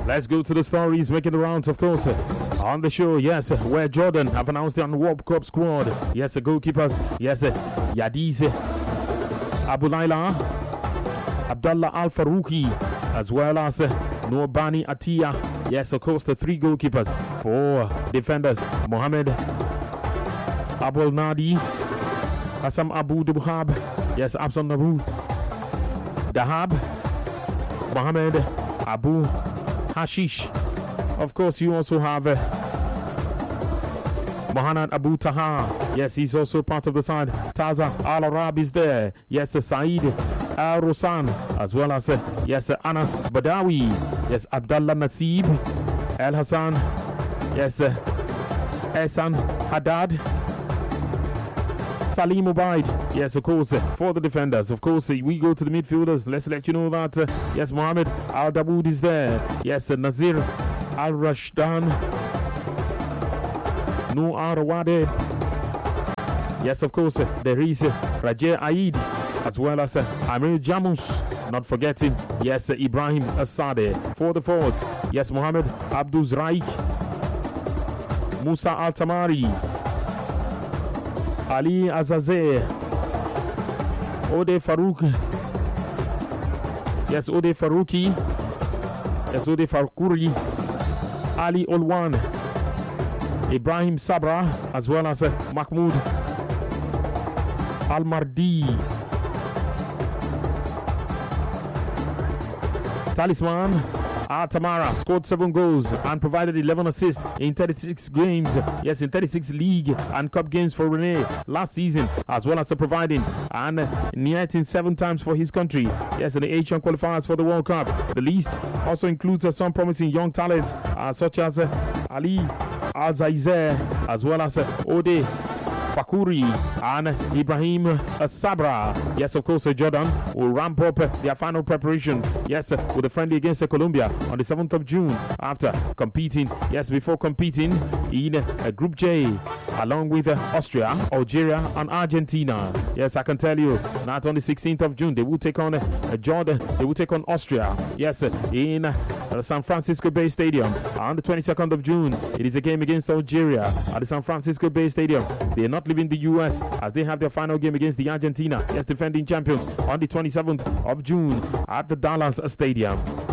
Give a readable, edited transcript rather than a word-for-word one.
Let's go to the stories making the rounds, of course. On the show, yes, where Jordan have announced their World Cup squad. Yes, the goalkeepers. Yes, Yadiz Abulaila, Abdullah Al Farouki, as well as Nurbani Atia. Yes, of course, the 3 goalkeepers. 4 defenders: Mohamed Abul Nadi, Hassan Abu Duhab, yes, Abson Abu Dahab, Mohamed Abu Hashish. Of course, you also have Mohanad Abu Taha. Yes, he's also part of the side. Taza Al Arab is there. Yes, Saeed Al Rosan, as well as yes, Anas Badawi. Yes, Abdullah Nasib Al Hassan. Yes, Ehsan Haddad, Salim Ubaid. Yes, of course, for the defenders. Of course, we go to the midfielders. Let's let you know that yes, Mohammed Al Dawood is there. Yes, Nazir Al Rashdan, Noor Rawade. Yes, of course, there is Raja Aid, as well as Amir Jamus. Not forgetting, yes, Ibrahim Asade. For the forwards, yes, Mohammed Abdul Raik, Musa Al Tamari, Ali Azazeh, Ode Farouk. Yes, Ode Farouki. Yes, Ode Faroukuri, Ali Olwan, Ibrahim Sabra, as well as Mahmoud Al Mardi. Talisman Tamara scored 7 goals and provided 11 assists in 36 games. Yes, in 36 league and cup games for Rene last season, as well as providing and netting 7 times for his country. Yes, in the Asian qualifiers for the World Cup. The list also includes some promising young talents such as Ali Al Zaizer, as well as Ode Fakuri and Ibrahim Sabra. Yes, of course, Jordan will ramp up their final preparation. Yes, with a friendly against Colombia on the 7th of June after competing. Yes, before competing in Group J along with Austria, Algeria, and Argentina. Yes, I can tell you that on the 16th of June they will take on Jordan. They will take on Austria. Yes, in San Francisco Bay Stadium. On the 22nd of June, it is a game against Algeria at the San Francisco Bay Stadium. They are not leaving the US as they have their final game against the Argentina, yes, defending champions, on the 27th of June at the Dallas Stadium.